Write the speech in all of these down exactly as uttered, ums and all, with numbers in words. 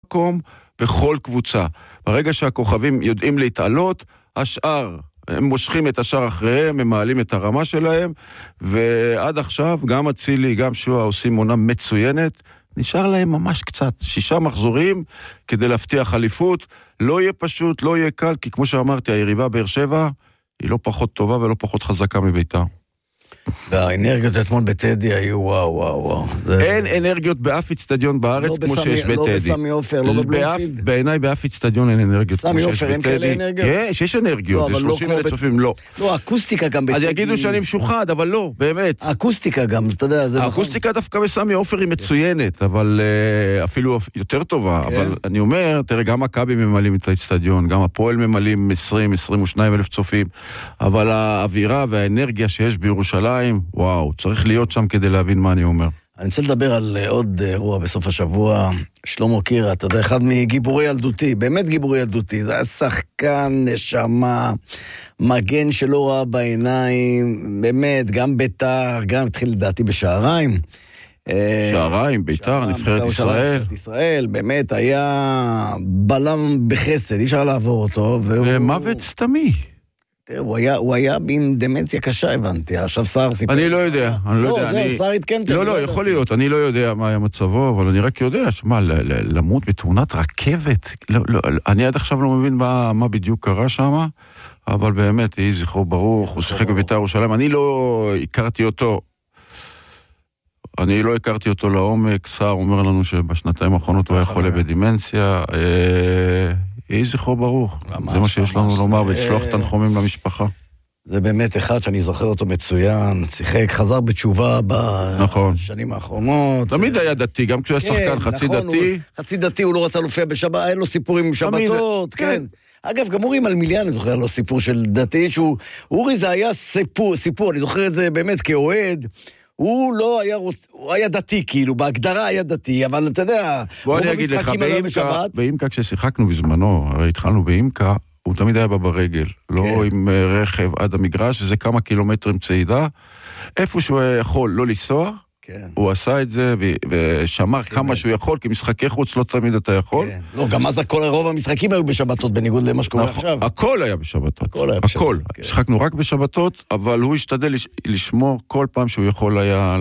מקום, בכל קבוצה. ברגע שהכוכבים יודעים להתעלות, השאר, הם מושכים את השאר אחריהם, הם מעלים את הרמה שלהם, ועד עכשיו גם אצילי, גם שואה עושים עונה מצוינת, נשאר להם ממש קצת, שישה מחזורים כדי להבטיח אליפות, לא יהיה פשוט, לא יהיה קל, כי כמו שאמרתי, היריבה באר שבע היא לא פחות טובה ולא פחות חזקה מביתה. והאנרגיות אתמול בטדי היו וואו וואו וואו. אין אנרגיות באף אצטדיון בארץ כמו שיש בטדי. לא בסמי עופר, לא בבלומפילד. בעיניי באף אצטדיון אין אנרגיות כמו שיש בטדי. סמי עופר אין כאלה אנרגיות? יש, יש אנרגיות, זה שלושים אלף צופים, לא. לא, האקוסטיקה גם בטדי. אז יגידו שאני משוחד, אבל לא, באמת. האקוסטיקה גם, אתה יודע, זה נכון. האקוסטיקה דווקא בסמי עופר היא מצוינת, אבל אפילו יותר טובה. אבל אני אומר, תראה, גם מכבי ממלאים את האצטדיון, גם הפועל ממלאים עשרים עשרים ושניים אלף צופים, אבל האווירה והאנרגיה שיש בירושלים, וואו, צריך להיות שם כדי להבין מה אני אומר. אני רוצה לדבר על עוד אירוע בסוף השבוע, שלמה קירה, אתה יודע, אחד מגיבורי ילדותי, באמת גיבורי ילדותי, זה היה שחקן, נשמה, מגן שלא ראה בעיניים, באמת, גם ביתר, גם התחיל לדעתי בשעריים. שעריים, ביתר, נבחרת ישראל. נבחרת ישראל, באמת, היה בלם בחסד, אי אפשר לעבור אותו. ומוות סתמי. הוא היה, הוא היה עם דמנציה קשה, הבנתי. עכשיו שר סיפור. אני לא יודע, אני לא יודע. לא, זהו, שר התקן. לא, לא, יכול להיות, אני לא יודע מה היה מצבו, אבל אני רק יודע, שמה, למות בתאונת רכבת, אני עד עכשיו לא מבין מה בדיוק קרה שם, אבל באמת, יהי זכרו ברוך, הוא שיחק בביתר ירושלים, אני לא הכרתי אותו, אני לא הכרתי אותו לעומק, שר אומר לנו שבשנתיים האחרונות הוא היה חולה בדימנציה, יהי זכרו ברוך, זה מה שיש לנו לומר, ולשלוח תנחומים למשפחה. זה באמת אחד שאני זוכר אותו מצוין, שיחק, חזר בתשובה בשנים האחרונות. תמיד היה דתי, גם כשהוא היה שחקן חצי דתי. חצי דתי, הוא לא רצה להופיע בשבת, היה לו סיפורים עם שבתות, כן. אגב, גם אורי מלמיליאן, אני זוכר לו סיפור של דתי, אורי זה היה סיפור, סיפור, אני זוכר את זה באמת כאוהד, הוא לא היה רוצ... הוא היה דתי, כאילו, בהגדרה היה דתי, אבל אתה יודע... בוא אני אגיד לך, באימקה, באימקה כששיחקנו בזמנו, הרי התחלנו באימקה, הוא תמיד היה ברגל, לא עם רכב עד המגרש, שזה כמה קילומטרים צעידה, איפה שהוא יכול לא לנסוע, הוא עשה את זה ושמר כמה שהוא יכול, כי משחקי חוץ לא תמיד אתה יכול. לא, גם אז הכל, רוב המשחקים היו בשבתות, בניגוד למה שקורה עכשיו. הכל היה בשבתות. הכל. שחקנו רק בשבתות, אבל הוא השתדל לשמור כל פעם שהוא יכול היה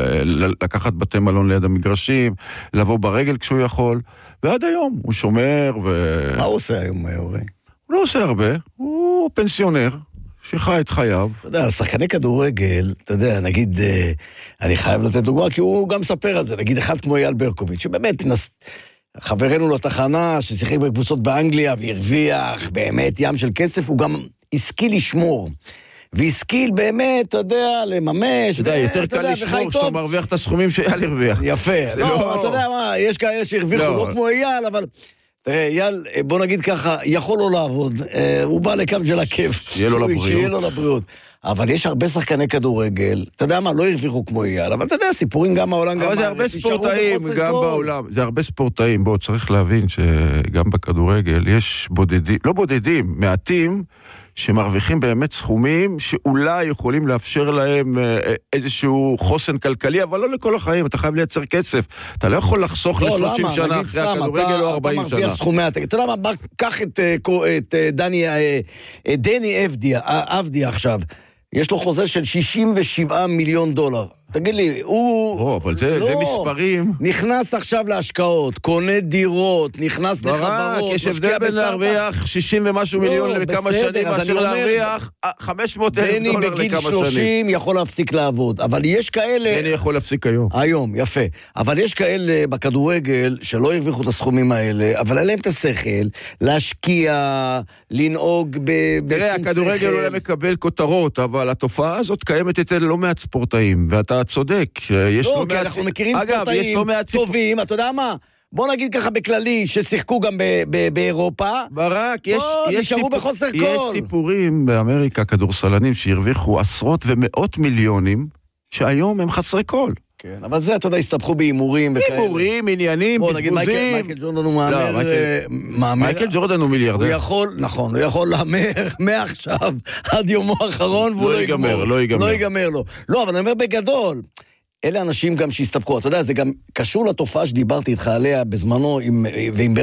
לקחת בתי מלון ליד המגרשים, לבוא ברגל כשהוא יכול, ועד היום הוא שומר ו... מה הוא עושה היום, אורי? הוא לא עושה הרבה, הוא פנסיונר. שחי את חייו. אתה יודע, שחקני כדורגל, אתה יודע, נגיד, אני חייב לתת דוגמה, כי הוא גם מספר על זה, נגיד אחד כמו אייל ברקוביץ', שבאמת נס... חברנו לתחנה, ששיחק בקבוצות באנגליה, והרוויח באמת ים של כסף, הוא גם השכיל לשמור. והשכיל באמת, אתה יודע, לממש. אתה יודע, יותר קל לשמור שאתה מרוויח את הסכומים שאייל הרוויח. יפה. לא, אתה יודע מה, יש כאלה שהרוויחו לא כמו אייל, אבל... תראה, אייל, בוא נגיד ככה, יכול לא לעבוד, הוא בא לקם של הכיף. שיהיה לו לבריאות. שיהיה לו לבריאות. אבל יש הרבה שחקני כדורגל, אתה יודע מה, לא הרוויחו כמו אייל, אבל אתה יודע, סיפורים גם בעולם, גם... אבל זה הרבה ספורטאים, גם בעולם, זה הרבה ספורטאים, בוא, צריך להבין שגם בכדורגל יש בודדים, לא בודדים, מעטים, שמרוויחים באמת סכומים שאולי יכולים לאפשר להם איזשהו חוסן כלכלי, אבל לא לכל החיים, אתה חייב לייצר כסף. אתה לא יכול לחסוך ל-שלושים שנה אחרי הכדורגל או ארבעים שנה. אתה מרוויח סכומי, אתה יודע מה, קח את דני, דני אבדיה עכשיו, יש לו חוזה של שישים ושבעה מיליון דולר. תגיד לי, הוא... לא, אבל זה, לא, זה מספרים. נכנס עכשיו להשקעות, קונה דירות, נכנס ברק, לחברות. יש הבדל בין להרוויח שישים ומשהו לא, מיליון לכמה בסדר, שנים, מאשר להרוויח חמש מאות אלף דולר לכמה שנים. דני בגיל שלושים יכול להפסיק לעבוד, אבל יש כאלה... דני יכול להפסיק היום. היום, יפה. אבל יש כאלה בכדורגל שלא הרוויחו את הסכומים האלה, אבל אין להם את השכל, להשקיע, לנהוג בשום שכל. תראה, הכדורגל אולי מקבל כותרות, אבל התופעה הזאת קיימת אצל לא מעט ספורטאים, ואתה צודק, יש לא, כי אנחנו מכירים ספורטאים טובים, אתה יודע מה? בוא נגיד ככה בכללי, ששיחקו גם באירופה. ברק, יש סיפורים באמריקה, כדורסלנים, שהרוויחו עשרות ומאות מיליונים, שהיום הם חסרי קול. כן, אבל זה, אתה יודע, הסתבכו באימורים וכאלה. אימורים, עניינים, בזבוזים. מייקל ג'ורדן הוא מאמר. מייקל ג'ורדן הוא מיליארדר. הוא יכול, נכון, הוא יכול לאמר מעכשיו עד יומו האחרון, והוא לא ייגמר. לא ייגמר, לא ייגמר לו. לא, אבל אני אומר בגדול, אלה אנשים גם שהסתבכו, אתה יודע, זה גם קשור לתופעה שדיברתי איתך עליה בזמנו, עם, ועם